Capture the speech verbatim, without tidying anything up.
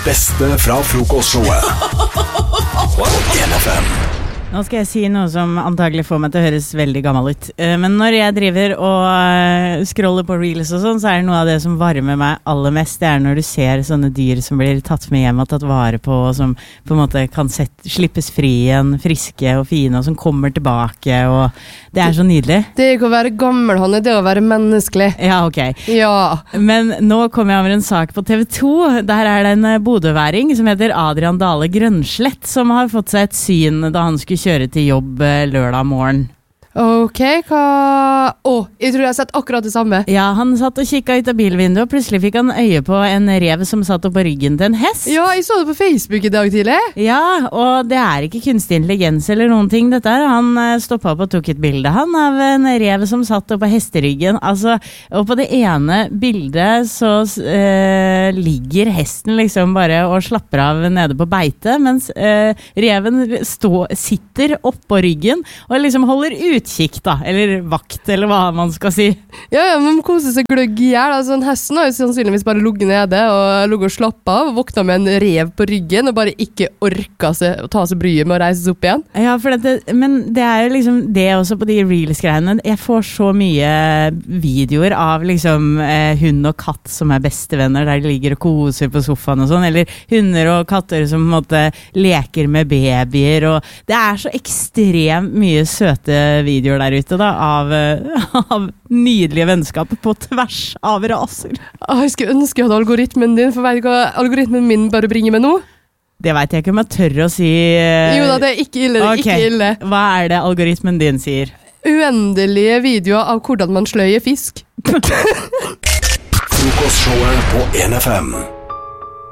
beste fra frokostshowet på en F M. Nå skal jeg si noe som antagelig får meg til å høres veldig gammel ut. Men når jeg driver og scroller på reels og sånn, så er det noe av det som varmer meg aller mest. Det er når du ser sånne dyr som blir tatt med hjem og tatt vare på, og som på en måte kan sett, slippes fri igjen, friske og fine, og som kommer tilbake, og det er så nydelig. Det er ikke å være gammel, Hanne, det er å være menneskelig. Ja, ok. Ja. Men nå kommer jeg over en sak på T V to. Der er det en bodøværing som heter Adrian Dale Grønslett, som har fått seg et syn da han skulle kjøre til jobb lørdag morgen. Ok, hva... Åh, jeg tror jeg har sett akkurat det samme. Ja, han satt og kikket ut av bilvinduet, og plutselig fikk han øye på en rev som satt opp på ryggen til en hest. Ja, jeg så det på Facebook i dag tidlig. Ja, og det er ikke kunstig intelligens eller noen ting dette her. Han stoppet opp og tok et bilde, han, av en rev som satt opp på hesteryggen. Altså, og på det ene bildet så eh, ligger hesten liksom bare og slapper av nede på beite, mens eh, reven stå, sitter opp på ryggen og liksom holder ut utkikk da, eller vakt, eller hva man skal si. Ja, ja, man koser seg gløgg i hjel. Altså, en hesten har jo sannsynligvis bare ligget nede og ligget og slappet av, og våknet med en rev på ryggen, og bare ikke orket seg å ta seg bryet med å reise seg opp igjen. Ja, for det, men det er jo liksom det også på de reels-greiene. Jeg får så mye videoer av liksom eh, hund og katt som er bestevenner, der de ligger og koser på sofaen og sånn, eller hunder og katter som på en måte leker med babyer, og det er så ekstremt mye søte videoer videoer der ute da, av, av nydelige vennskap på tvers av raser. Jeg skulle ønske jeg hadde algoritmen din, for vet du hva algoritmen min bare bringer med nå? Det vet jeg ikke om jeg tør å si. Jo da, det er ikke ille, det er okay. ikke ille. Hva er det algoritmen din sier? Uendelige videoer av hvordan man sløyer fisk. Frokostshowet på en F M.